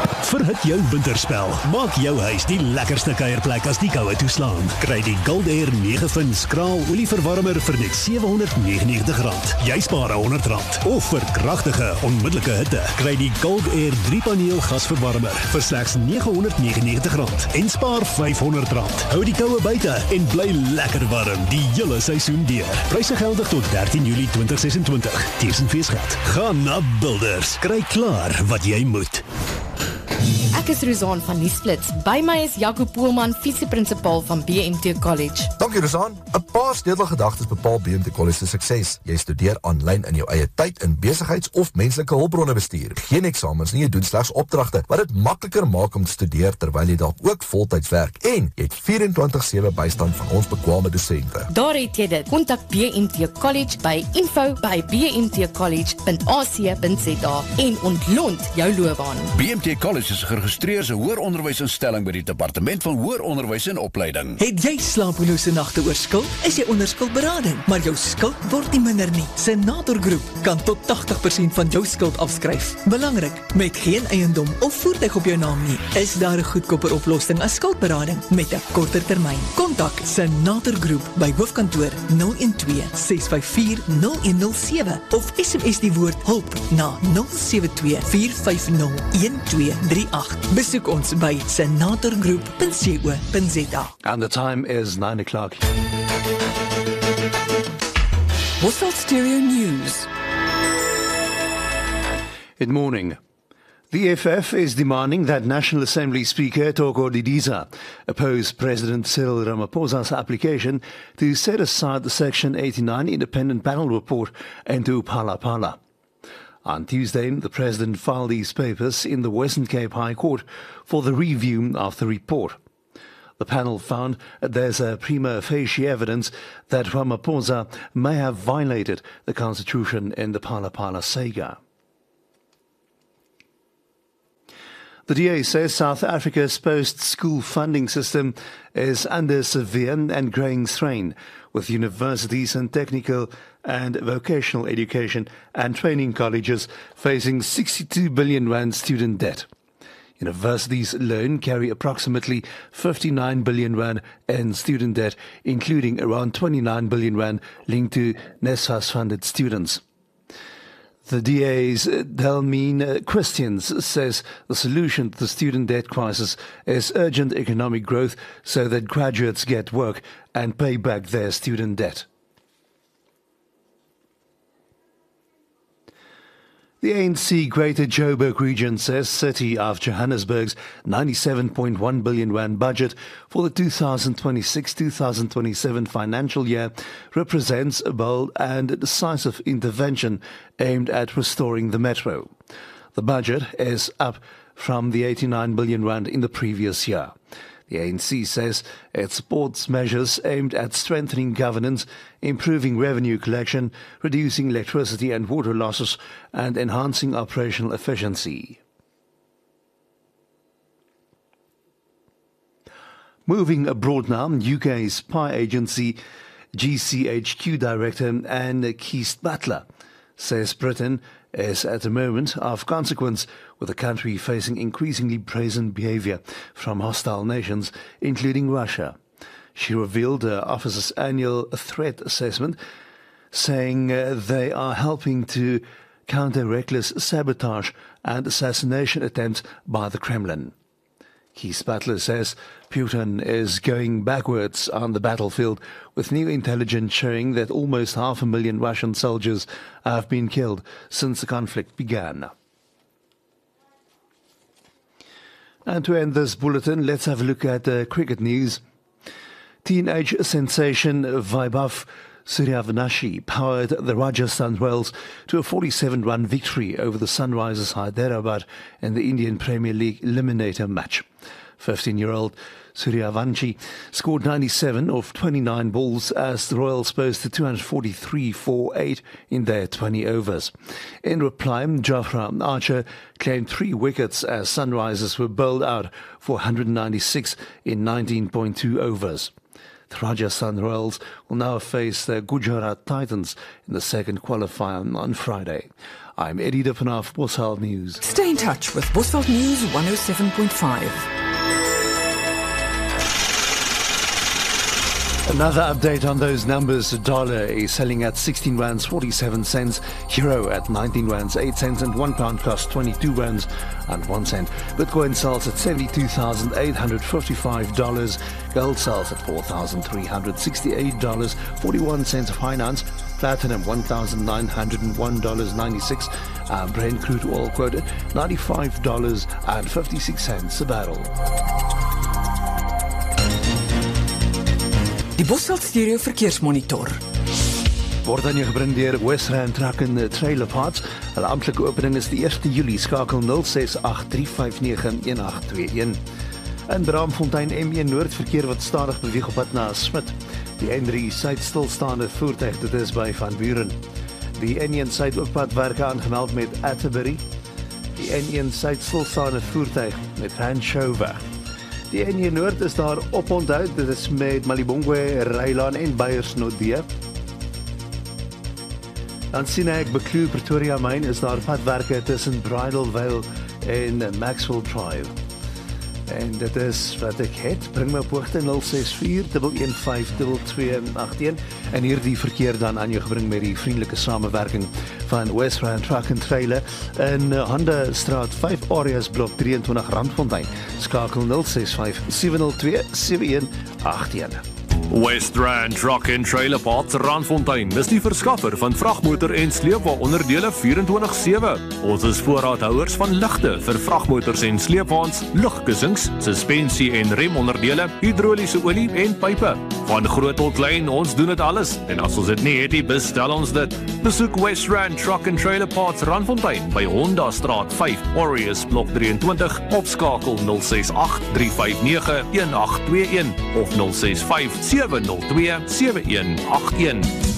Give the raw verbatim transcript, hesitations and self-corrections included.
Verhit jou winterspel. Maak jou huis die lekkerste kuierplek as die koue toeslaan. Kry die Gold Air nege vins kraal olieverwarmer vir net sewe honderd negenennegentig rand. Jy spaar honderd rand. Of vir kragtige, onmiddellike hitte, kry die Gold Air drie paneel gasverwarmer vir slegs nege honderd negenennegentig rand en spaar vyfhonderd rand. Hou die koue buite en bly lekker warm die hele seisoen deur. Pryse geldig tot dertien Julie twintig ses en twintig. Teen feesgeld. Gaan na Builders. Kry klaar wat jy moet. Ek is Rozaan van Nuusflits. By my is Jaco Poelman, visieprinsipal van B M T College. Dankie Rozaan. 'n Paar sleutelgedagtes bepaal B M T College se sukses. Jy studeer aanlyn in jou eie tyd in besigheids- of menslike hulpbronne bestuur. Geen eksamens nie, jy doen slegs opdragte wat dit makliker maak om te studeer terwyl jy dalk ook voltyds werk. En jy het vierentwintig sewe bystand van ons bekwame dosente. Daar het jy dit. Kontak B M T College by info by b m t college punt a c punt z a en ontlont jou loopbaan. B M T College is geregistreerde hoëronderwysinstelling by die Departement van Hoëronderwys en Opleiding. Het jy slapelose nagte oor skuld? Is jy onder skuldberading, maar jou skuld word nie minder nie. Senator Groep kan tot tachtig persent van jou skuld afskryf. Belangrik, met geen eiendom of voertuig op jou naam nie, is daar 'n goedkoper oplossing as skuldberading met 'n korter termyn. Kontak Senator Groep by hoofkantoor nul een twee ses vyf vier nul een nul sewe of S M S die woord hulp na nul sewe twee vier vyf nul een twee drie agt. Besoek ons by senator groep punt co punt z a. And the time is nine o'clock. Worcester Stereo News. Good morning. The E F F is demanding that National Assembly Speaker Thoko Didiza oppose President Cyril Ramaphosa's application to set aside the Section eighty-nine independent panel report into Phala Phala. On Tuesday, the President filed these papers in the Western Cape High Court for the review of the report. The panel found that there's a prima facie evidence that Ramaphosa may have violated the Constitution in the Phala Phala saga. The D A says South Africa's post-school funding system is under severe and growing strain, with universities and technical and vocational education and training colleges facing sixty-two billion rand student debt. Universities alone carry approximately fifty-nine billion rand in student debt, including around twenty-nine billion rand linked to NSFAS-funded students. The D A's Delmine Christians says the solution to the student debt crisis is urgent economic growth so that graduates get work and pay back their student debt. The A N C Greater Joburg region says City of Johannesburg's ninety-seven point one billion rand budget for the two thousand twenty-six to two thousand twenty-seven financial year represents a bold and decisive intervention aimed at restoring the metro. The budget is up from the eighty-nine billion rand in the previous year. The A N C says it supports measures aimed at strengthening governance, improving revenue collection, reducing electricity and water losses, and enhancing operational efficiency. Moving abroad now, U K spy agency G C H Q director Anne Keith Butler says Britain is at a moment of consequence, with the country facing increasingly brazen behavior from hostile nations, including Russia. She revealed her office's annual threat assessment, saying uh, they are helping to counter reckless sabotage and assassination attempts by the Kremlin. Keith Butler says Putin is going backwards on the battlefield, with new intelligence showing that almost half a million Russian soldiers have been killed since the conflict began. And to end this bulletin, let's have a look at uh, cricket news. Teenage sensation Vaibhav Suryavanshi powered the Rajasthan Royals to a forty-seven run victory over the Sunrisers Hyderabad in the Indian Premier League eliminator match. fifteen-year-old Suryavanshi scored ninety-seven of twenty-nine balls as the Royals posted two hundred forty-three for eight in their twenty overs. In reply, Jofra Archer claimed three wickets as Sunrisers were bowled out for one hundred ninety-six in nineteen point two overs. The Rajasthan Royals will now face the Gujarat Titans in the second qualifier on Friday. I'm Eddie de Vanaf, Bosveld News. Stay in touch with Bosveld News one oh seven point five. Another update on those numbers. The dollar is selling at sixteen rands forty-seven cents, euro at nineteen rands eight cents, and one pound costs twenty-two rands and one cent. Bitcoin sells at seventy-two thousand eight hundred fifty-five dollars. Gold sells at four thousand three hundred sixty-eight dollars and forty-one cents of finance. Platinum one thousand nine hundred one dollars and ninety-six cents. Uh, Brent crude oil quoted ninety-five dollars and fifty-six cents a barrel. Die Bosveld Stereo Verkeersmonitor. Word aan jou gebring deur Westland Truck and Trailer Parts. Hulle amptelike opening is die eerste Julie. Skakel nul ses agt drie vyf nege een agt twee een. In Braamfontein M een Noord verkeer wat stadig beweeg op pad na Smit. Die N drie Suid stilstaande voertuig, dit is by Van Buren. Die N een Suid ook padwerke aangemeld met Atterbury. Die N een Suid stilstaande voertuig met Ranchover. Die N een Noord is daar op onthou, dit is met Malibongwe, Rylaan en Beyersnodie. Dan sien ek Bekloo Pretoria Myn is daar padwerke tussen Bridalvale en Maxwell Drive. En dit is wat ek het, bring my op hoogte nul ses vier een een vyf twee twee agt een en hierdie verkeer dan aan jou gebring met die vriendelike samewerking van Westland Truck and Trailer in Honda Straat vyf Areas Blok drieëntwintig Randfontein. Skakel nul ses vyf sewe nul twee sewe een agt een. Westland Truck and Trailer Parts Randfontein is die verskaffer van vragmotor en sleepwa-onderdele vierentwintig sewe. Ons is voorraadhouers van ligte vir vragmotors en sleepwaens, lugkussings, suspensie en remonderdele, hidroliese olie en pype. Van groot tot klein, ons doen dit alles. En as ons dit nie het nie, bestel ons dit. Besoek Westland Truck and Trailer Parts Randfontein by Honda Straat vyf, Aureus Blok drieëntwintig, op skakel nul ses agt drie vyf nege een agt twee een of nul ses vyf sewe nul twee sewe een agt een.